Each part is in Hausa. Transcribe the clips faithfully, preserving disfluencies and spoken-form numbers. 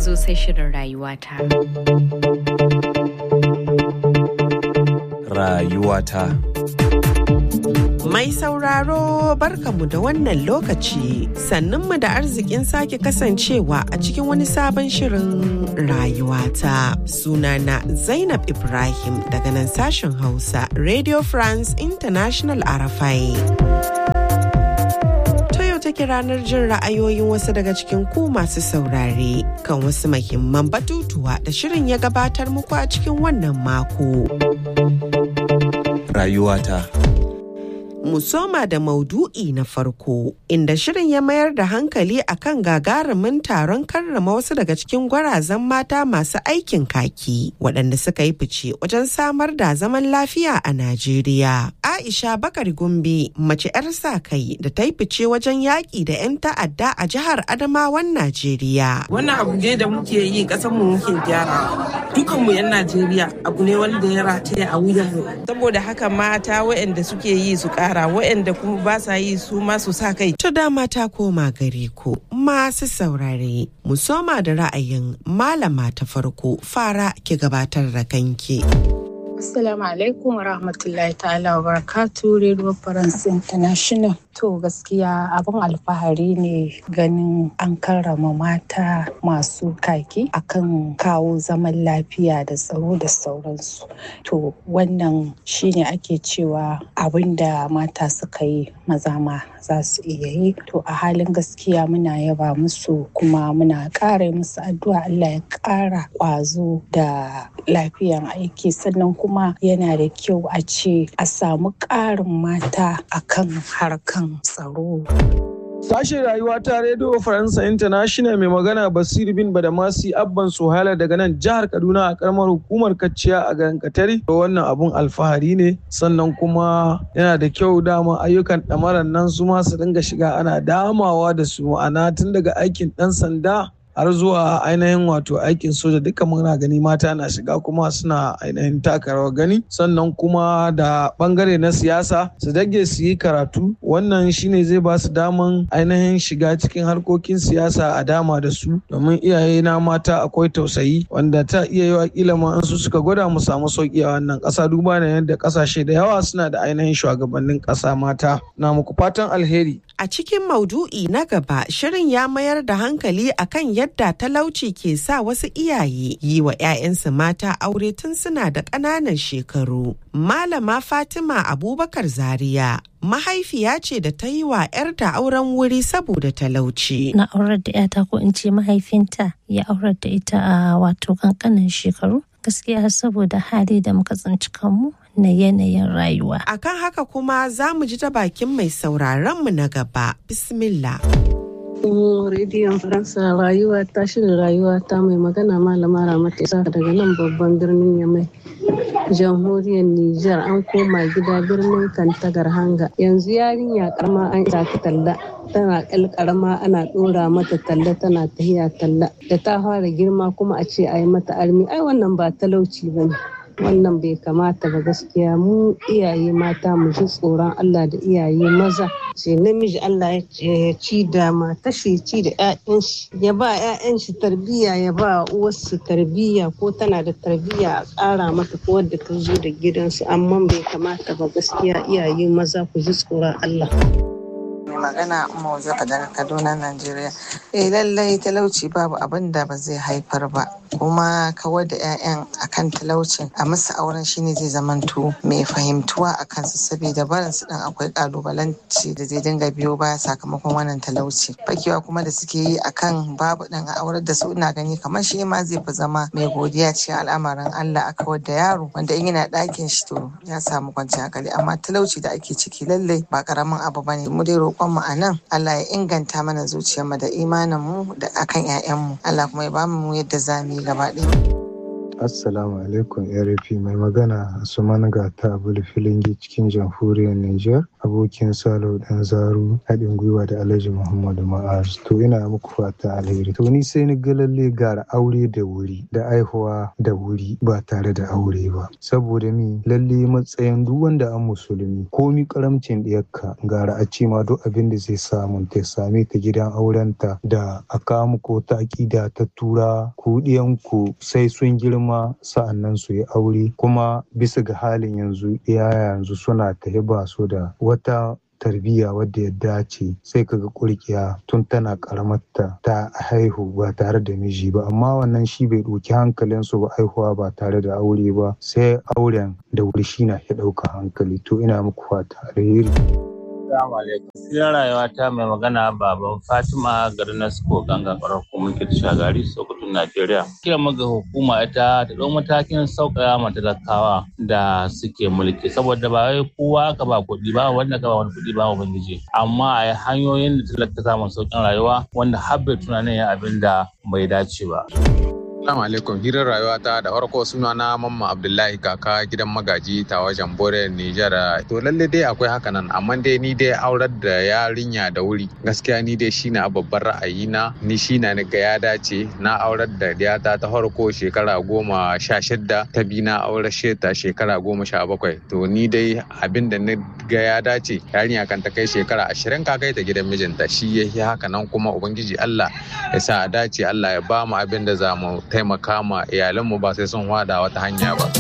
zo sai shirin rayuwata. Rayuwata. Mai sauraro barkanmu da wannan lokaci sannunmu da arzikin sake kasancewa a cikin wani sabon shirin rayuwata. Sunana Zainab Ibrahim daga nan sashen Hausa Radio France International Arafai. Take ranar jin ra'ayoyin wasu daga cikin ku masu saurare kan wasu muhimman batutuwa da shirin ya gabatar muku a cikin wannan mako. Rayuwata. Mu soma da maudu'i na farko, inda shirin ya mayar da hankali akan gagarumin taron karrama wasu daga cikin gwarazan mata masu aikin kaki, waɗanda suka yi fice wajen samar da zaman lafiya a Najeriya. Aisha Bakar Gumbi, mace 'yar sa kai da ta yi fice wajen yaƙi da 'yan ta'adda a jihar Adamawan Najeriya. Wannan abu ne da muke yi ƙasarmu muke gyara. Dukanmu 'yan Najeriya abu ne wanda ya rataye a wuyanmu. Saboda haka mata waɗanda suke yi su ƙara waɗanda kuma ba sa yi su ma su sa kai. To dama ta koma gare ku masu saurare. Mu soma da ra'ayin malama ta farko, fara ki gabatar da kanki. Assalamu alaikum wa rahmatullahi ta'ala wa barakatu Radio France International. To gaskiya abin alfahari ne ganin an karrama mata masu kaki akan kawo zaman lafiya da tsaro da sauransu. To wannan shine ake cewa abin da mata suka yi maza ma za su iya yi. To a halin gaskiya muna yaba musu kuma muna ƙara musu addu'a Allah ya ƙara ƙwazo da lafiyan aiki, sannan kuma yana da kyau a ce a samu ƙarin mata akan harkan tsaro. Sashen rayuwa ta Radio Faransa International mai magana Basiru bin Badamasi Abban Suhaila daga nan jihar Kaduna a karamar hukumar Kacciya a garin Katari. Wannan abun alfahari ne, sannan kuma yana da kyau dama ayyukan ɗamarar nan su ma su dinga shiga ana damawa da su, ma'ana tun daga aikin ɗan sanda har zuwa ainihin wato aikin soja duka muna gani mata na shiga kuma suna ainihin taka rawar gani, sannan kuma da bangare na siyasa su dage su yi karatu. Wannan shine zai ba su daman ainihin shiga cikin harkokin siyasa a dama da su, domin iyaye na mata akwai tausayi wanda ta iya yi wa kila ma su suka gwada mu samu sauki a wannan ƙasa, duba da yadda ƙasashe da yawa suna da ainihin shugabannin ƙasa mata. Na muku fatan alheri. A cikin maudu'i na gaba, shirin ya mayar da hankali akan yadda talauci ke sa wasu iyaye yi wa 'ya'yansu mata aure tun suna da ƙananan shekaru. Malama Fatima Abubakar Zaria mahaifiya ce da ta yi wa 'yarta auren wuri saboda talauci. Na aurar da 'yata ko in ce mahaifinta ya aurar da ita a wato ƙanƙanin shekaru. Gaskiya saboda hali da muka tsinci kanmu na yanayin rayuwa. Akan haka kuma za mu ji ta bakin mai sauraron mu na gaba. Bismillah. Rediyon Faransa rayuwa ta shirin rayuwa ta mai magana malama Ramatu Isa daga nan babban birnin Yamai. Jamhuriyar Nijar an koma gida birnin Kantagar Hanga. Yanzu yarinya karma an isa ta talla. Tana ƙalƙarama ana ɗora mata talla tana tahiya talla. Da ta fara girma kuma a ce a yi mata armi. Ai wannan ba talauci ba ne. Wannan bai kamata ba gaskiya, mu iyaye mata mu ji tsoron Allah da iyaye maza. Ce namiji Allah ya ci da mata shi ci da 'ya'yan shi, ya ba 'ya'yan shi tarbiyya, ya ba uwarsu tarbiyya, ko tana da tarbiyya a ƙara mata ko wadda ta zo da gidansu, amma bai kamata ba gaskiya iyaye maza ku ji tsoron Allah. Magana Umma Waje daga Kaduna, Najeriya. Eh lallai talauci babu abin da ba zai haifar ba, kuma kawar da 'ya'yan akan talaucin a musu auren shine zai zamanto mai fahimtuwa a kansu, saboda barin su din akwai kalubalanci da zai dinga biyo baya sakamakon wannan talauci. Fakewa kuma da suke yi akan babu din a aurar da su, ina gani kamar shi ma zai fi zama mai godiya cikin al'amarin Allah a kawar da yaro wanda in yana ɗakin shi to ya samu kwanciyar hankali, amma talauci da ake ciki lallai ba karamin abu bane. Mu dai roƙon mu a nan Allah ya inganta mana zuciyarmu da imanin mu da akan 'ya'yanmu. Allah kuma ya bamu yadda za mu yi gaba ɗaya. Assalamu alaikum R F mai magana Usman Gata Bulfilingi cikin jamhuriyar Nijar, abokin Salo Dan Zaru haɗin gwiwa da Alhaji Muhammadu Ma'az. To ina muku fata alheri. To ni sai ni ga lalle gara aure da wuri da aihuwa da wuri ba tare da aure ba. Saboda mi lalle matsayin duk wanda an musulmi komi karamcin diyarka gara a ce ma duk abin da zai samu ta same ta gidan aurenta da aka muku ta akida ta tura ku diyanku sai sun girma sa'annan su yi aure, kuma bisa ga halin yanzu iyaya yanzu suna ta ba su da wata tarbiyya wadda ya dace, sai kaga kurkiya tun tana karamarta ta haihu ba tare da miji ba, amma wannan shi bai ɗauki hankalinsu ba, haihuwa ba tare da aure ba, sai auren da wuri shi na ya ɗauka hankali. To ina muku fata alheri. Assalamu alaikum. Siyan rayuwa ta mai magana baban Fatima garin Nasko ganga karar mulkin Shagari Sokoto Najeriya. Kiran maga hukuma ita ta ɗau matakin sauƙaya ma talakawa da suke mulki, saboda ba wai kowa ka ba kuɗi ba, wanda ka ba wani kuɗi ba ubangiji, amma a yi hanyoyin da talaka samun sauƙin rayuwa wanda har bai tunanin ya abin da bai dace ba. Assalamu alaikum. Hirar rayuwata da farko suna na Mamman Abdullahi kaka gidan magaji ta wajen Bore Nijar. To lalle dai akwai haka nan, amma dai ni dai aurar da yarinya da wuri gaskiya ni dai shine a babban ra'ayina, ni shine na ga ya dace. Na aurar da diyata ta farko shekara goma sha shidda, ta bi na aurar sheta shekara goma sha bakwai. To ni dai abin da na ga ya dace yarinya kan ta kai shekara ashirin ka kai ta gidan mijinta, shi yayi haka nan, kuma ubangiji Allah ya sa a dace, Allah ya ba mu abin da za mu taimaka ma iyalanmu ba sai sun hada wata hanya ba.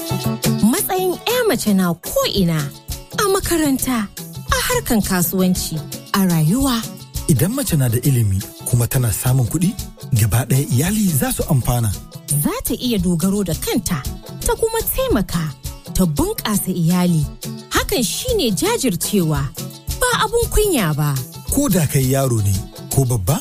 Matsayin 'ya mace na ko'ina, a makaranta, a harkan kasuwanci, a rayuwa. Idan mace na da ilimi kuma tana samun kuɗi, gaba ɗaya iyali za su amfana. Za ta iya dogaro da kanta, ta kuma taimaka, ta bunƙasa iyali. Hakan shine jajircewa, ba abun kunya ba. Ko da kai yaro ne ko babba,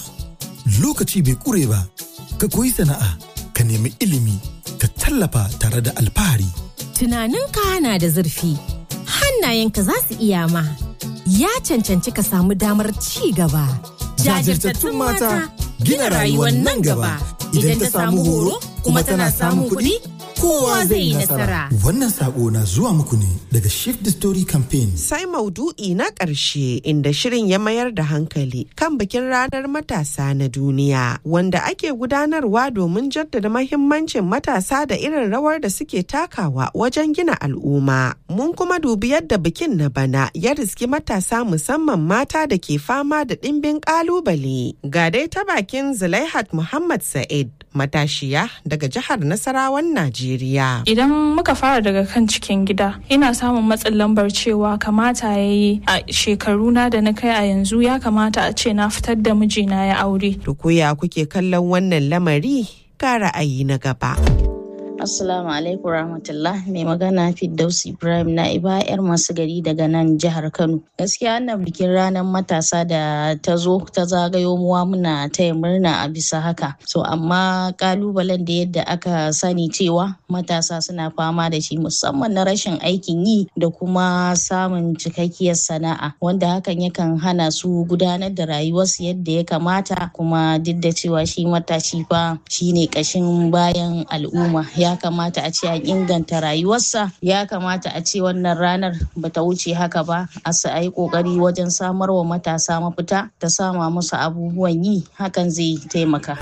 lokaci bai ƙure ba. Ka koyi sana'a, ka nemi ilimi, ka tallafa tare da alfahari. Tunaninka na da zurfi, hannayenka za su iya ma. Ya cancanci ka samu damar ci gaba. Jajirtattun mata gina rayuwar nan gaba. Idan ta samu horo kuma tana samun kuɗi, kowa zai yi nasara. Wannan sako na zuwa muku ne daga Shift the Story Campaign. Sai maudu'i na ƙarshe inda shirin ya mayar da hankali kan bikin ranar matasa na duniya, wanda ake gudanarwa domin jaddada mahimmancin matasa da irin rawar da suke takawa wajen gina al'umma. Mun kuma dubi yadda bikin na bana ya riski matasa, musamman mata da ke fama da ɗimbin ƙalubale. Ga dai ta bakin Zulaihat Muhammad Sa'id, matashiya daga jihar Nasarawan Najeriya. Idan muka fara daga kan cikin gida, ina samun matsin lambar cewa kamata ya yi a shekaruna da na kai a yanzu, ya kamata a ce na fitar da mijina ya aure. Dukuya kuke kallon wannan lamari? Ga ra'ayi na gaba. Assalamu alaikum rahmatullah. Mai magana Firdausi Ibrahim Na'iba, yar masu gari daga nan jihar Kano. Gaskiya wannan bikin ranar matasa da ta zo ta zagayo muwa muna taya murna a bisa haka. So amma kalubalen da yadda aka sani cewa matasa suna fama da shi, musamman na rashin aikin yi da kuma samun cikakkiyar sana'a, wanda hakan yakan hana su gudanar da rayuwarsu yadda ya kamata, kuma duk da cewa shi matashi fa shine kashin bayan al'umma. Ya kamata a ce an inganta rayuwarsa, ya kamata a ce wannan ranar bata wuce haka ba, a su yi kokari wajen samar wa matasa mafita ta sama musu abubuwan yi, hakan zai taimaka.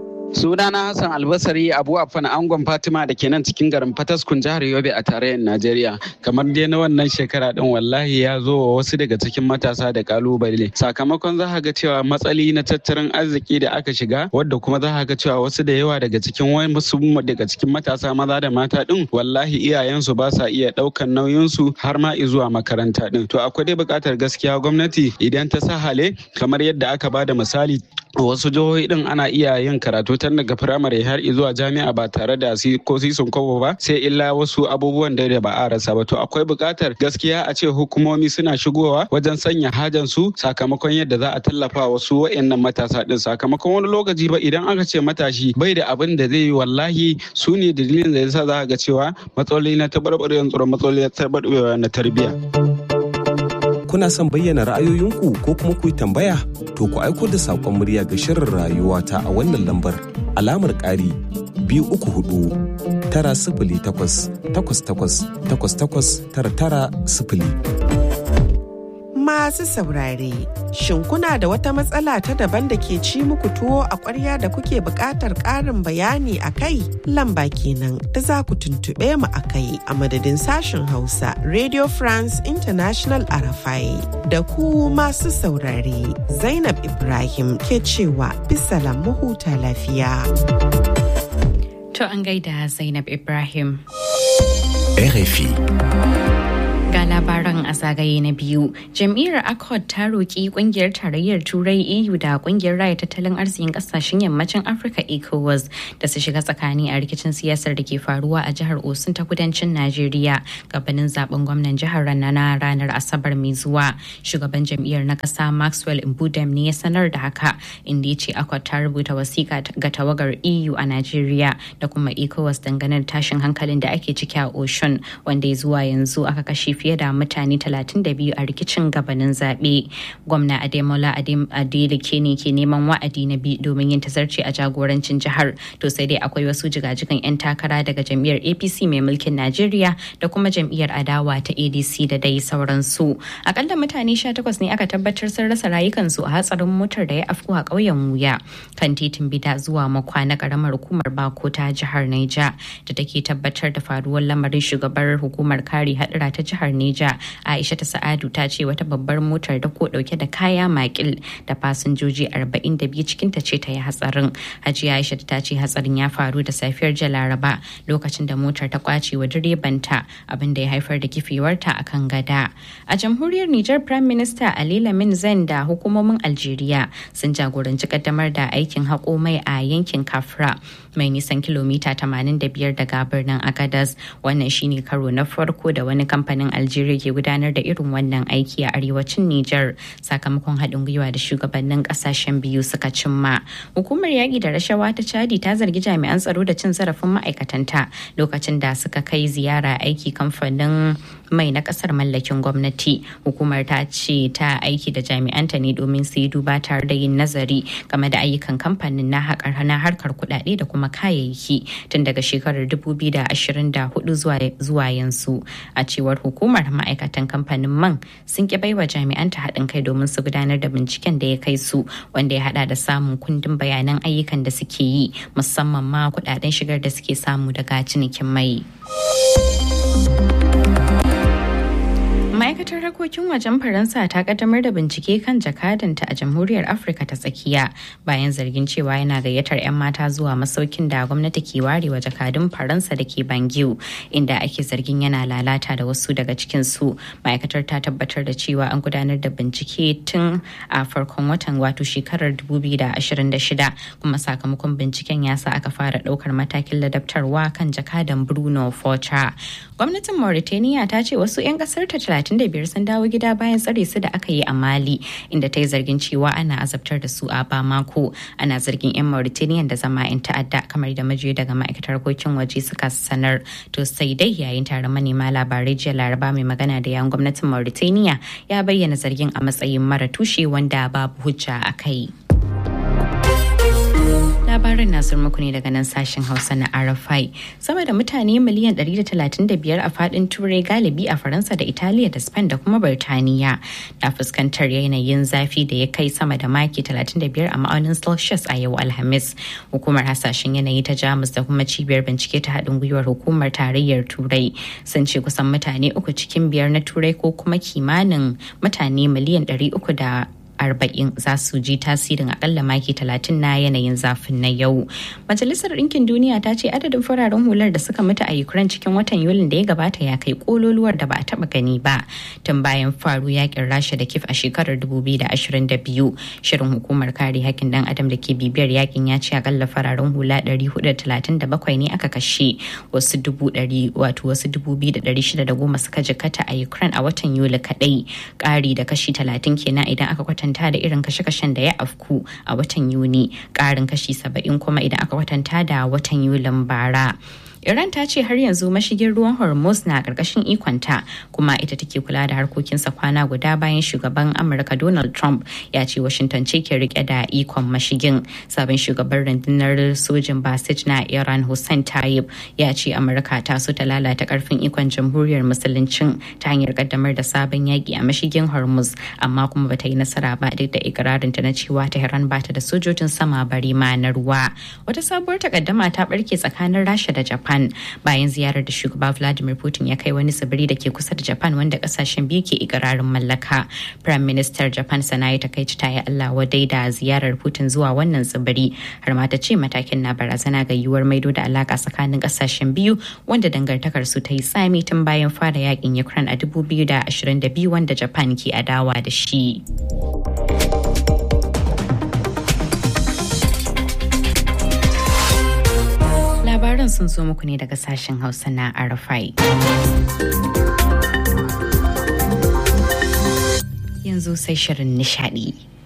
Sunana Hassan Albasari Abu Affan Angon Fatima da ke nan cikin garin Fataskun jihar Yobe a tarayyar Najeriya. Kamar dai na wannan shekara din wallahi ya zo wa wasu daga cikin matasa da kalubale. Sakamakon za ga cewa matsali na tattalin arziki da aka shiga, wadda kuma za ga cewa wasu da yawa daga cikin wasu daga cikin matasa maza da mata din wallahi iyayensu ba sa iya daukan nauyinsu har ma zuwa makaranta din. To akwai dai buƙatar gaskiya gwamnati idan ta sa hale, kamar yadda aka bada misali wasu jihohi din ana iya yin karatu tun daga firamare har zuwa jami'a ba tare da ko sisun kobo ba, sai illa wasu abubuwan da ba a rasa ba. To akwai buƙatar gaskiya a ce hukumomi suna shigowa wajen sanya hajan su, sakamakon yadda za a tallafa wasu wa'annan matasa din. Sakamakon wani lokaci ba idan aka ce matashi bai da abin da zai yi, wallahi su ne dalilin da yasa za ga cewa matsaloli na tabarbarewar tsaro, matsaloli na tabarbarewa na tarbiyya. Kuna son bayyana ra'ayoyinku ko kuma ku yi tambaya? To ku aiko da saƙon murya ga shirin rayuwa ta a wannan lambar alamar ƙari biyu uku hudu tara sifili takwas takwas takwas takwas takwas tara tara sifili. Masu saurare, shin kuna da wata matsala ta daban da ke ci muku tuwo a ƙwarya da kuke buƙatar ƙarin bayani a kai? Lamba kenan da za ku tuntuɓe mu a kai a madadin sashen Hausa Radio France International Arafai. Da ku masu saurare, Zainab Ibrahim ke cewa bisalam mu huta lafiya. To an gaida Zainab Ibrahim. R F I. Ga labaran a zagaye na biyu, jam'iyyar Accord ta roƙi ƙungiyar tarayyar Turai E U da ƙungiyar raya tattalin arzikin ƙasashen yammacin Afirka ECOWAS da su shiga tsakani a rikicin siyasar da ke faruwa a jihar Osun ta kudancin Najeriya gabanin zaben gwamnan jihar na ranar Asabar mai zuwa. Shugaban jam'iyyar na ƙasa Maxwell Mbudem ne ya sanar da haka, inda ya ce Accord ta rubuta wasiƙa ga tawagar E U a Najeriya da kuma ECOWAS dangane da tashin hankalin da ake ciki a Osun, wanda ya zuwa yanzu aka kashe fiye da mutane talatin da biyu a rikicin gabanin zaɓe. Gwamna Ademola Adeleke ne ke neman wa'adi na biyu domin yin tazarci a jagorancin jihar. To sai dai akwai wasu jigajigan 'yan takara daga jam'iyyar A P C mai mulkin Najeriya da kuma jam'iyyar adawa ta A D C da dai sauransu. Akalla mutane sha takwas ne aka tabbatar sun rasa rayukansu a hatsarin motar da ya afku a ƙauyen Wuya kan titin Bida zuwa Makwa na ƙaramar hukumar Bako ta jihar Niger, da take tabbatar da faruwar lamarin. Shugabar hukumar kare haɗura ta jihar Neja Aisha ta Sa'adu ta ce wata babbar motar da ko dauke da kaya makil da fasinjoji arba'in da biyu cikin ta ce ta yi hatsarin. Hajiya Aisha ta ce hatsarin ya faru da safiyar jiya Laraba lokacin da motar ta kwace wa direbanta, abin da ya haifar da kifewarta a kan gada. A jamhuriyar Nijar, Prime Minister Ali Lamin Zen da hukumomin Algeria sun jagoranci kaddamar da aikin haƙo mai a yankin Kafra mai nisan kilomita tamanin da biyar daga birnin Agadez. Wannan shine karo na farko da wani kamfanin Algeria ke gudanar da irin wannan aiki a arewacin Nijar sakamakon haɗin gwiwa da shugabannin ƙasashen biyu suka cimma. Hukumar yaƙi da rashawa ta Chadi ta zargi jami'an tsaro da cin zarafin ma'aikatanta lokacin da suka kai ziyara aiki kamfanin mai na ƙasar mallakin gwamnati. Hukumar ta ce ta aiki da jami'anta ne domin su yi duba tare da yin nazari game da ayyukan kamfanin na harkar kuɗaɗe da kuma kayayyaki tun daga shekarar dubu biyu da ashirin da hudu zuwa yanzu. A cewar hukumar, ma'aikatan kamfanin man sun ki baiwa jami'anta haɗin kai domin su gudanar da binciken da ya kai su, wanda ya hada da samun kundin bayanan ayyukan da suke yi, musamman ma kuɗaɗen shigar da suke samu daga cinikin mai. Ma'aikatar harkokin wajen Faransa ta kaddamar da bincike kan jakadanta a Jamhuriyar Afirka ta Tsakiya bayan zargin cewa yana gayyatar 'yan mata zuwa masaukin da gwamnati ke warewa jakadun Faransa da ke Bangiu, inda ake zargin yana lalata da wasu daga cikin su. Ma'aikatar ta tabbatar da cewa an gudanar da bincike tun a farkon watan wato shekarar dubu biyu da ashirin da shida, kuma sakamakon binciken ya sa aka fara daukar matakin ladabtarwa kan jakadan Bruno Focha. Gwamnatin Mauritania ta ce wasu 'yan kasar ta talatin da biyar sun dawo gida bayan tsare su da aka yi a Mali, inda ta yi zargin cewa ana azabtar da su a Bamako. Ana zargin 'yan Mauritania da zama 'yan ta'adda, kamar da majiyoyi daga ma'aikatar harkokin waje suka sanar. To sai dai yayin taron manema labarai jiya Laraba, mai magana da yawun gwamnatin Mauritania ya bayyana zargin a matsayin mara tushe wanda babu hujja a kai. Labarin na muku ne daga nan sashen Hausa na R F I. Sama da mutane miliyan ɗari da talatin da biyar a fadin Turai, galibi a Faransa da Italiya da Spain da kuma Birtaniya, na fuskantar yanayin zafi da ya kai sama da maki talatin da biyar a ma'aunin Celsius a yau Alhamis. Hukumar hasashen yanayi ta Jamus da kuma cibiyar bincike ta haɗin gwiwar hukumar tarayyar Turai sun ce kusan mutane uku cikin biyar na Turai, ko kuma kimanin mutane miliyan ɗari uku da arba'in za su ji tasirin akalla maki talatin na yanayin zafin na yau. Majalisar Ɗinkin Duniya ta ce adadin fararen hular da suka mutu a Ukraine cikin watan Yulin da ya gabata ya kai kololuwar da ba a taba gani ba tun bayan faru yakin Rasha da Kiev a shekarar dubu biyu da ashirin da biyu. Shirin hukumar kare hakkin dan adam da ke bibiyar yakin ya ce akalla fararen hula ɗari hudu da talatin da bakwai ne aka kashe, wasu dubu ɗari wato wasu dubu biyu da ɗari shida da goma suka jikata a Ukraine a watan Yuli kaɗai, ƙari da kashi talatin kenan idan aka kwatanta da irin kashe-kashen da ya afku a watan Yuni, ƙarin kashi saba'in kuma idan aka kwatanta da watan Yulin bara. Iran ta ce har yanzu mashigin ruwan Hormuz na ƙarƙashin ikonta kuma ita take kula da harkokinsa kwana guda bayan shugaban Amurka Donald Trump ya ce Washington ce ke rike da ikon mashigin. Sabon shugaban rundunar sojin Basit na Iran Hussein Tayyip ya ce Amurka ta so ta lalata karfin ikon jamhuriyar musuluncin ta hanyar kaddamar da sabon yaƙi a mashigin Hormuz, amma kuma bata yi nasara ba duk da ikirarinta na cewa Tehran bata da sojojin sama bari ma na ruwa. Wata sabuwar takaddama ta barke tsakanin Rasha da Japan bayan ziyarar da shugaba Vladimir Putin ya kai wani tsibiri da ke kusa da Japan wanda kasashen biyu ke ikirarin mallaka. Prime Minister Japan Sanae Takaichi ta yi Allah wadai da ziyarar Putin zuwa wannan tsibiri, har ma ta ce matakin na barazana ga yiwuwar maido da alaka tsakanin kasashen biyu wanda dangantakar su ta yi tsami tun bayan fara yakin Ukraine a dubu biyu da ashirin da biyu wanda Japan ke adawa da shi. Labaran sun zo muku ne daga sashen Hausa na R F I. Yanzu sai shirin nishadi.